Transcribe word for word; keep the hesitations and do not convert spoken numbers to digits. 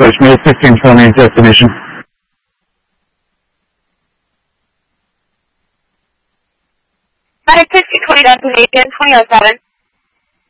Switch, May sixteen twenty destination. May sixteen twenty destination, twenty oh seven.